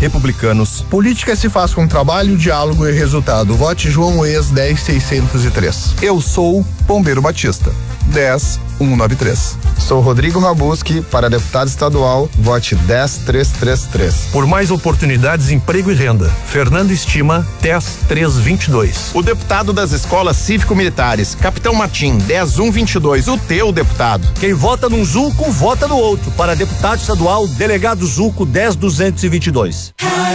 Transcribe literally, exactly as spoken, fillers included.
Republicanos. Política se faz com trabalho, diálogo e resultado. Vote João Ex dez seiscentos e três. Eu sou Bombeiro Batista. dez cento e noventa e três. Sou Rodrigo Rabuski, para deputado estadual, vote dez mil trezentos e trinta e três. Por mais oportunidades, emprego e renda. Fernando Estima, dez mil trezentos e vinte e dois. O deputado das escolas cívico-militares, Capitão Martim, dez mil cento e vinte e dois. O teu deputado. Quem vota num Zuco, vota no outro. Para deputado estadual, delegado Zuco, dez mil duzentos e vinte e dois.